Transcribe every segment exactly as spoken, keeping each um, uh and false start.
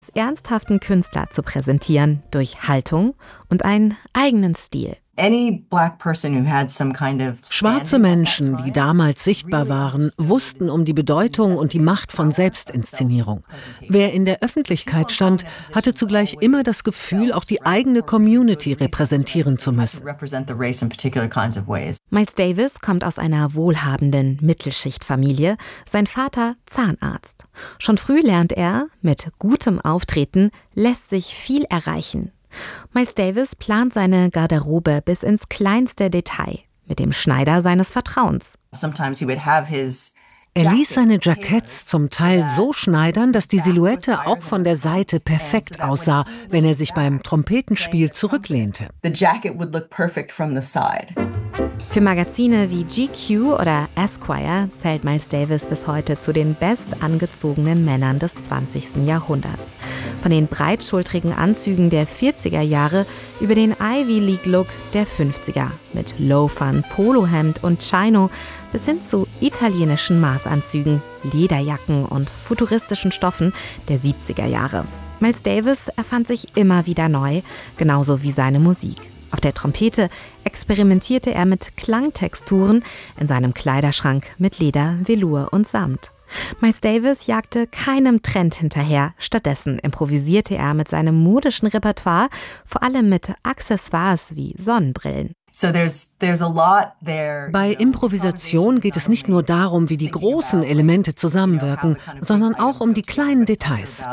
ernsthaften Künstler zu präsentieren durch Haltung und einen eigenen Stil. Schwarze Menschen, die damals sichtbar waren, wussten um die Bedeutung und die Macht von Selbstinszenierung. Wer in der Öffentlichkeit stand, hatte zugleich immer das Gefühl, auch die eigene Community repräsentieren zu müssen. Miles Davis kommt aus einer wohlhabenden Mittelschichtfamilie, sein Vater Zahnarzt. Schon früh lernt er, mit gutem Auftreten lässt sich viel erreichen. Miles Davis plant seine Garderobe bis ins kleinste Detail mit dem Schneider seines Vertrauens. Er ließ seine Jacketts zum Teil so schneidern, dass die Silhouette auch von der Seite perfekt aussah, wenn er sich beim Trompetenspiel zurücklehnte. Für Magazine wie G Q oder Esquire zählt Miles Davis bis heute zu den bestangezogenen Männern des zwanzigsten Jahrhunderts. Von den breitschultrigen Anzügen der vierziger Jahre über den Ivy League Look der fünfziger mit Loafern, Polohemd und Chino bis hin zu italienischen Maßanzügen, Lederjacken und futuristischen Stoffen der siebziger Jahre. Miles Davis erfand sich immer wieder neu, genauso wie seine Musik. Auf der Trompete experimentierte er mit Klangtexturen, in seinem Kleiderschrank mit Leder, Velour und Samt. Miles Davis jagte keinem Trend hinterher, stattdessen improvisierte er mit seinem modischen Repertoire, vor allem mit Accessoires wie Sonnenbrillen. Bei Improvisation geht es nicht nur darum, wie die großen Elemente zusammenwirken, sondern auch um die kleinen Details.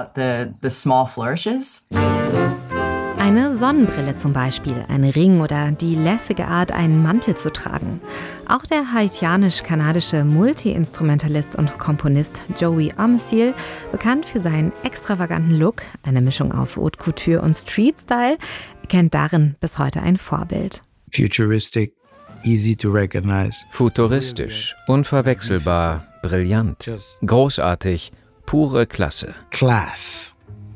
Eine Sonnenbrille zum Beispiel, ein Ring oder die lässige Art, einen Mantel zu tragen. Auch der haitianisch-kanadische Multi-Instrumentalist und Komponist Joey Armessiel, bekannt für seinen extravaganten Look, eine Mischung aus Haute Couture und Street-Style, kennt darin bis heute ein Vorbild. Futuristic, easy to recognize. Futuristisch, unverwechselbar, brillant, großartig, pure Klasse. Class.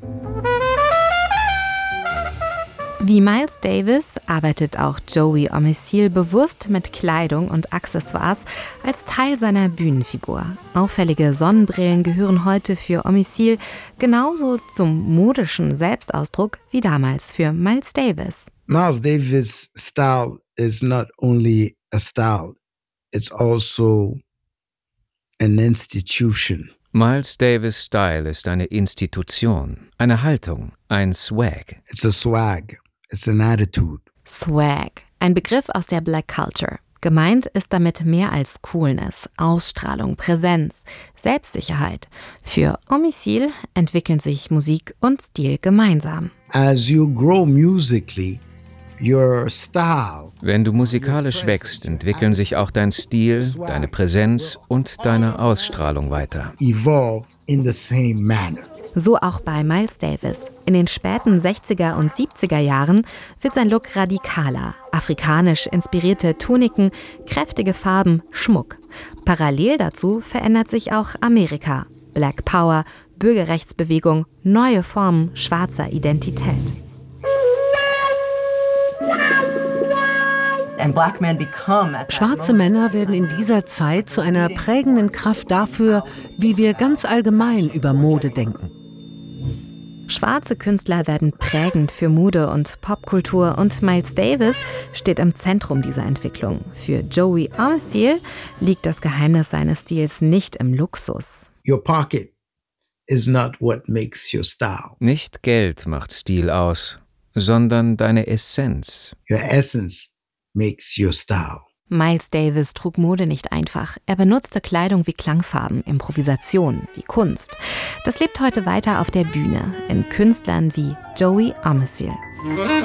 Wie Miles Davis arbeitet auch Joey Armessiel bewusst mit Kleidung und Accessoires als Teil seiner Bühnenfigur. Auffällige Sonnenbrillen gehören heute für Armessiel genauso zum modischen Selbstausdruck wie damals für Miles Davis. Miles Davis' style is not only a style, it's also an institution. Miles Davis' Style ist eine Institution, eine Haltung, ein Swag. It's a swag. It's an attitude. Swag, ein Begriff aus der Black Culture. Gemeint ist damit mehr als Coolness, Ausstrahlung, Präsenz, Selbstsicherheit. Für Armessiel entwickeln sich Musik und Stil gemeinsam. As you grow musically, your style. Wenn du musikalisch wächst, entwickeln sich auch dein Stil, deine Präsenz und deine Ausstrahlung weiter. Evolve in the same manner. So auch bei Miles Davis. In den späten sechziger und siebziger Jahren wird sein Look radikaler. Afrikanisch inspirierte Tuniken, kräftige Farben, Schmuck. Parallel dazu verändert sich auch Amerika. Black Power, Bürgerrechtsbewegung, neue Formen schwarzer Identität. Schwarze Männer werden in dieser Zeit zu einer prägenden Kraft dafür, wie wir ganz allgemein über Mode denken. Schwarze Künstler werden prägend für Mode und Popkultur und Miles Davis steht im Zentrum dieser Entwicklung. Für Joey Armessiel liegt das Geheimnis seines Stils nicht im Luxus. Your pocket is not what makes your style. Nicht Geld macht Stil aus, sondern deine Essenz. Your essence makes your style. Miles Davis trug Mode nicht einfach. Er benutzte Kleidung wie Klangfarben, Improvisation wie Kunst. Das lebt heute weiter auf der Bühne, in Künstlern wie Joey Armessiel.